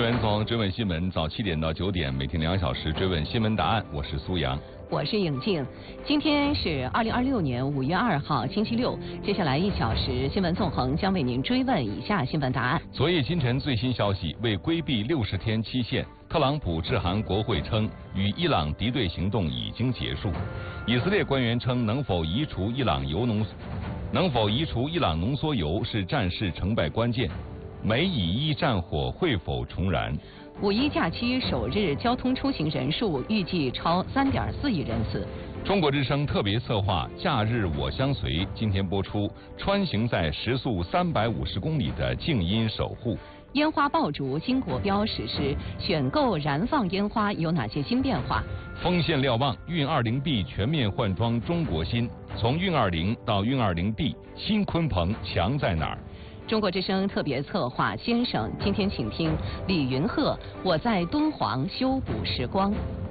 闻纵横追问新闻，早7点到9点，每天2小时追问新闻答案。我是苏阳， 我是颖静。今天是2026年5月2号，星期六。接下来1小时，新闻纵横将为您追问以下新闻答案。 昨夜今晨最新消息，为规避60天期限，特朗普致函国会称，与伊朗敌对行动已经结束。以色列官员称，能否移除伊朗浓缩铀是战事成败关键。美以伊战火会否重燃 ？5一假期首日交通出行人数预计超3.4亿人次。 中国之声特别策划《假日我相随》今天播出，穿行在时速350公里的静音守护。 烟花爆竹金国标实施，选购燃放烟花有哪些新变化？ 丰县瞭望运 20B 全面换装中国新，从运20到运20B，新鲲鹏强在哪儿？ 中国之声特别策划先生，今天请听李云鹤，我在敦煌修补时光。